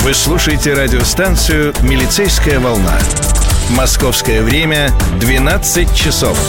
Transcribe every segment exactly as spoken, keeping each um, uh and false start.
Вы слушаете радиостанцию «Милицейская волна». Московское время двенадцать часов.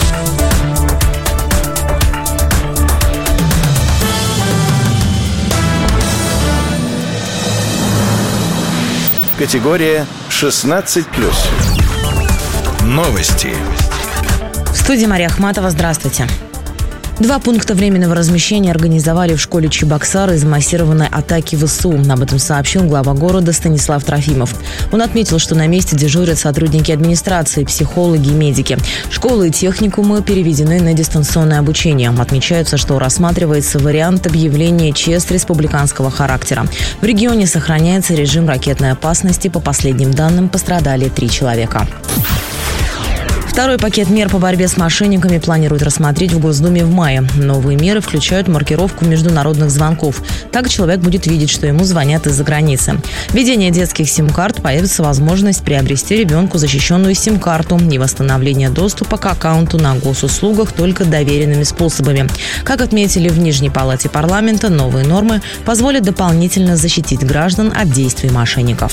Категория шестнадцать плюс. Новости. В студии Мария Ахматова. Здравствуйте. Два пункта временного размещения организовали в школе Чебоксары из массированной атаки ВСУ. Об этом сообщил глава города Станислав Трофимов. Он отметил, что на месте дежурят сотрудники администрации, психологи и медики. Школы и техникумы переведены на дистанционное обучение. Отмечается, что рассматривается вариант объявления ЧС республиканского характера. В регионе сохраняется режим ракетной опасности. По последним данным, пострадали три человека. Второй пакет мер по борьбе с мошенниками планируют рассмотреть в Госдуме в мае. Новые меры включают маркировку международных звонков. Так человек будет видеть, что ему звонят из-за границы. Введение детских сим-карт, появится возможность приобрести ребенку защищенную сим-карту и восстановление доступа к аккаунту на госуслугах только доверенными способами. Как отметили в Нижней палате парламента, новые нормы позволят дополнительно защитить граждан от действий мошенников.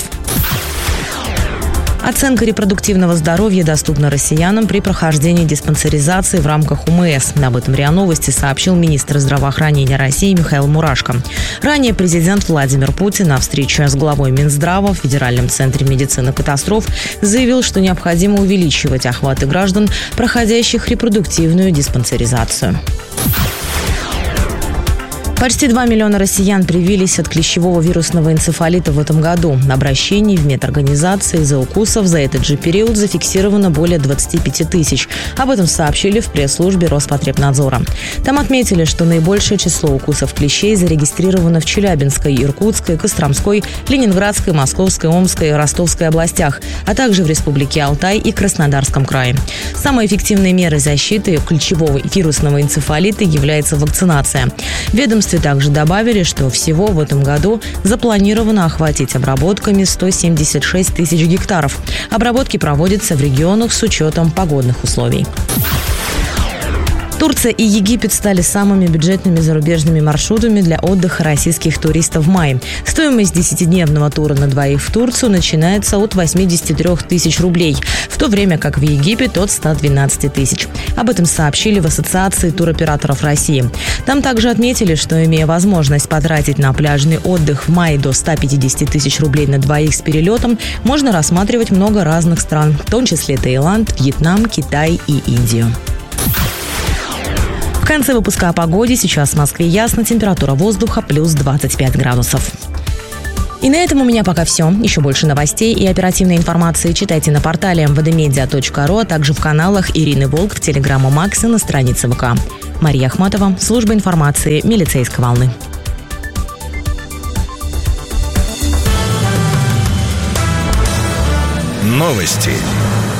Оценка репродуктивного здоровья доступна россиянам при прохождении диспансеризации в рамках УМС. Об этом РИА Новости сообщил министр здравоохранения России Михаил Мурашко. Ранее президент Владимир Путин на встрече с главой Минздрава в Федеральном центре медицины катастроф заявил, что необходимо увеличивать охваты граждан, проходящих репродуктивную диспансеризацию. Почти два миллиона россиян привились от клещевого вирусного энцефалита в этом году. Обращений в медорганизации из-за укусов за этот же период зафиксировано более двадцать пять тысяч. Об этом сообщили в пресс-службе Роспотребнадзора. Там отметили, что наибольшее число укусов клещей зарегистрировано в Челябинской, Иркутской, Костромской, Ленинградской, Московской, Омской и Ростовской областях, а также в Республике Алтай и Краснодарском крае. Самой эффективной мерой защиты клещевого вирусного энцефалита является вакцинация. Ведомство также добавили, что всего в этом году запланировано охватить обработками сто семьдесят шесть тысяч гектаров. Обработки проводятся в регионах с учетом погодных условий. Турция и Египет стали самыми бюджетными зарубежными маршрутами для отдыха российских туристов в мае. Стоимость десятидневного тура на двоих в Турцию начинается от восемьдесят три тысячи рублей, в то время как в Египет от ста двенадцати тысяч. Об этом сообщили в Ассоциации туроператоров России. Там также отметили, что, имея возможность потратить на пляжный отдых в мае до ста пятидесяти тысяч рублей на двоих с перелетом, можно рассматривать много разных стран, в том числе Таиланд, Вьетнам, Китай и Индию. В конце выпуска о погоде. Сейчас в Москве ясно, температура воздуха плюс двадцать пять градусов. И на этом у меня пока все. Еще больше новостей и оперативной информации читайте на портале эм вэ дэ медиа точка ру, а также в каналах Ирины Волк в Телеграм и Макс и на странице вэ ка. Мария Ахматова, служба информации «Милицейской волны». Новости